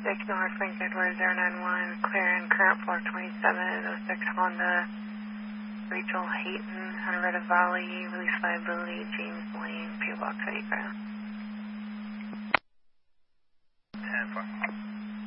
Dick North, Frank Edwards, 091, clearing current floor 2706 Honda, Rachel Hayton, Henrietta Valley, release liability, James Lane, PO Box 85.